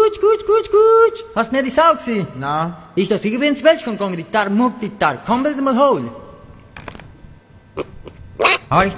gut. Hast nicht die Sau gesehen? Na, Ich das, ich bin ins Weltschirm gegangen, die Tar, muck, die Tar. Komm, willst du mal holen? Aber ich